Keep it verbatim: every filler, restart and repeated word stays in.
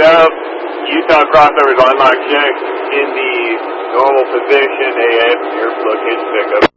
up. Utah crossovers on lock check in the normal position. A F, your location pickup.